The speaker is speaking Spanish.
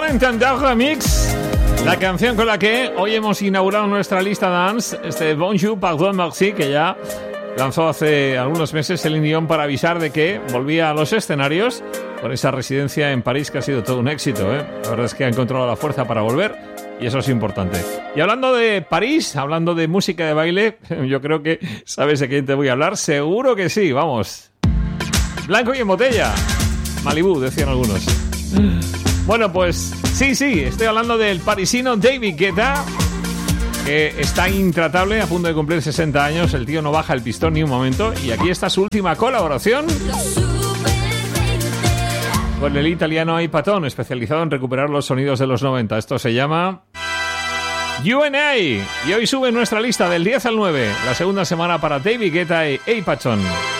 Entender Remix, la canción con la que hoy hemos inaugurado nuestra lista dance, Bonjour, Pardon, Merci, que ya lanzó hace algunos meses Celine Dion para avisar de que volvía a los escenarios con esa residencia en París que ha sido todo un éxito, ¿eh? La verdad es que ha encontrado la fuerza para volver y eso es importante. Y hablando de París, hablando de música de baile, yo creo que sabes de quién te voy a hablar, seguro que sí, vamos. Blanco y en botella, Malibú, decían algunos. Bueno, pues sí, estoy hablando del parisino David Guetta, que está intratable, a punto de cumplir 60 años. El tío no baja el pistón ni un momento. Y aquí está su última colaboración con el italiano Aipatón, especializado en recuperar los sonidos de los 90. Esto se llama U&A. Y hoy sube en nuestra lista del 10 al 9, la segunda semana para David Guetta y Aipatón.